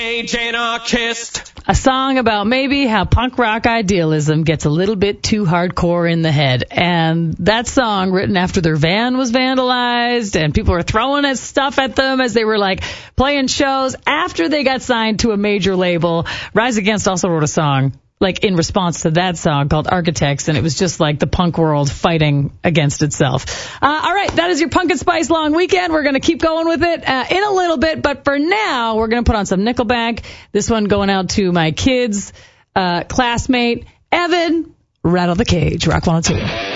Age anarchist. A song about maybe how punk rock idealism gets a little bit too hardcore in the head. And that song, written after their van was vandalized and people were throwing stuff at them as they were like playing shows after they got signed to a major label. Rise Against also wrote a song like in response to that song called Architects, and it was just like the punk world fighting against itself. All right, that is your Pumpkin Spice Long Weekend. We're going to keep going with it in a little bit, but for now, we're going to put on some Nickelback. This one going out to my kids' classmate, Evan. Rattle the Cage, Rock 102.